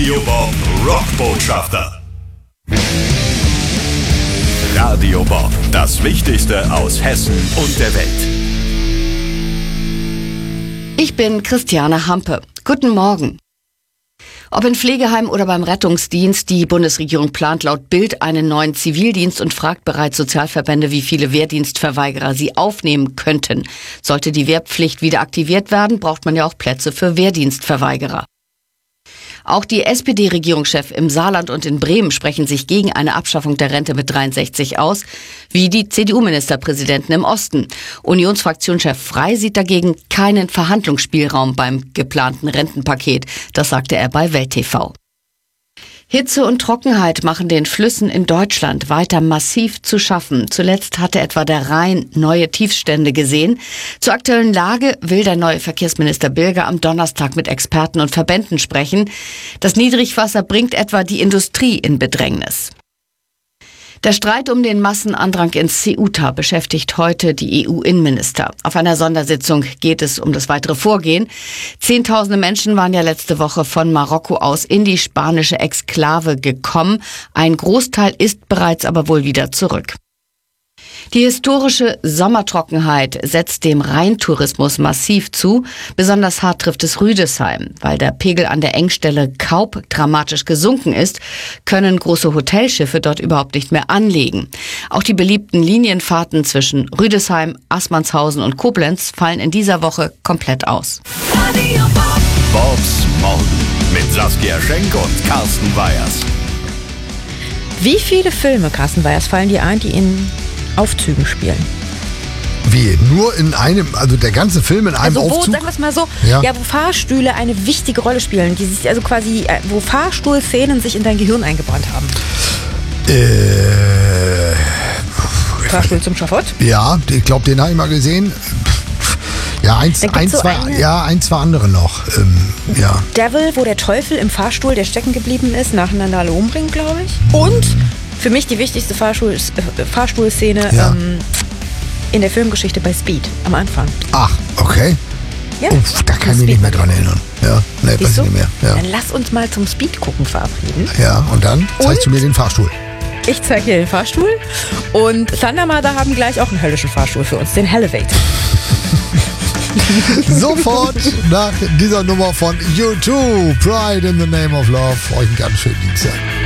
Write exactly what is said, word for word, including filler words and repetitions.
Radio Bob Rockbotschafter. Radio Bob, das Wichtigste aus Hessen und der Welt. Ich bin Christiane Hampe. Guten Morgen. Ob in Pflegeheimen oder beim Rettungsdienst, die Bundesregierung plant laut Bild einen neuen Zivildienst und fragt bereits Sozialverbände, wie viele Wehrdienstverweigerer sie aufnehmen könnten. Sollte die Wehrpflicht wieder aktiviert werden, braucht man ja auch Plätze für Wehrdienstverweigerer. Auch die S P D-Regierungschefs im Saarland und in Bremen sprechen sich gegen eine Abschaffung der Rente mit dreiundsechzig aus, wie die C D U-Ministerpräsidenten im Osten. Unionsfraktionschef Frey sieht dagegen keinen Verhandlungsspielraum beim geplanten Rentenpaket. Das sagte er bei Welt T V. Hitze und Trockenheit machen den Flüssen in Deutschland weiter massiv zu schaffen. Zuletzt hatte etwa der Rhein neue Tiefstände gesehen. Zur aktuellen Lage will der neue Verkehrsminister Bilger am Donnerstag mit Experten und Verbänden sprechen. Das Niedrigwasser bringt etwa die Industrie in Bedrängnis. Der Streit um den Massenandrang in Ceuta beschäftigt heute die E U-Innenminister. Auf einer Sondersitzung geht es um das weitere Vorgehen. Zehntausende Menschen waren ja letzte Woche von Marokko aus in die spanische Exklave gekommen. Ein Großteil ist bereits aber wohl wieder zurück. Die historische Sommertrockenheit setzt dem Rheintourismus massiv zu. Besonders hart trifft es Rüdesheim. Weil der Pegel an der Engstelle Kaup dramatisch gesunken ist, können große Hotelschiffe dort überhaupt nicht mehr anlegen. Auch die beliebten Linienfahrten zwischen Rüdesheim, Assmannshausen und Koblenz fallen in dieser Woche komplett aus. Bobs Morgen mit Saskia Schenk und Carsten Weyers. Wie viele Filme, Carsten Weyers, fallen dir ein, die in Aufzügen spielen? Wie? Nur in einem, also der ganze Film in einem also wo, Aufzug? Sagen wir es mal so, ja. ja, wo Fahrstühle eine wichtige Rolle spielen, die sich also quasi, wo Fahrstuhlszenen sich in dein Gehirn eingebrannt haben. Äh, Fahrstuhl zum Schafott? Ja, ich glaube, den habe ich mal gesehen. Ja, eins, ein, so zwei, eine, ja, ein, zwei andere noch. Ähm, ja. Devil, wo der Teufel im Fahrstuhl, der stecken geblieben ist, nacheinander alle umbringen, glaube ich. Und für mich die wichtigste Fahrstuhl, äh, Fahrstuhlszene ja. ähm, in der Filmgeschichte bei Speed am Anfang. Ach, okay. Ja. Uff, da kann ich mich nicht mehr dran erinnern. Ja, nee, weiß ich nicht mehr. Ja. Dann lass uns mal zum Speed gucken verabreden. Ja, und dann zeigst und du mir den Fahrstuhl. Ich zeige dir den Fahrstuhl. Und Thunder Mother haben gleich auch einen höllischen Fahrstuhl für uns, den Elevator. Sofort nach dieser Nummer von U zwei, Pride in the Name of Love. Euch einen ganz schönen Dienstag.